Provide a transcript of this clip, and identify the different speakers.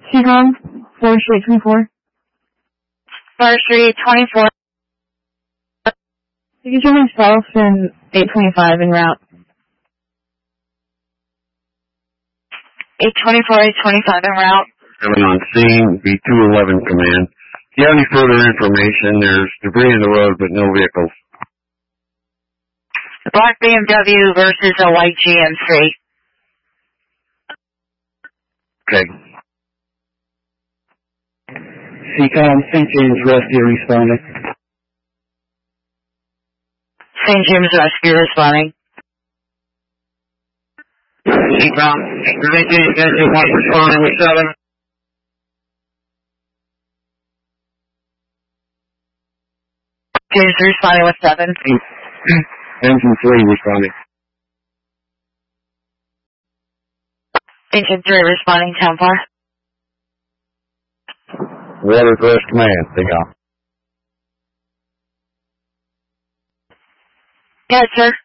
Speaker 1: Seacom, Forestry 24.
Speaker 2: Forestry 24.
Speaker 1: You can show myself in 825 en route.
Speaker 2: 824, 825 en route.
Speaker 3: 7 on scene, B211 command. Do you have any further information? There's debris in the road, but no vehicles.
Speaker 2: The black BMW versus a white GMC.
Speaker 3: Okay.
Speaker 4: Seacom, St. James Rescue responding.
Speaker 2: St. James Rescue responding.
Speaker 3: Seacom, St. James Rescue responding with 7.
Speaker 2: James responding with 7.
Speaker 3: Engine 3 responding.
Speaker 2: Engine 3 responding, 10-4.
Speaker 3: Watercrest command, take off.
Speaker 2: Yes, sir.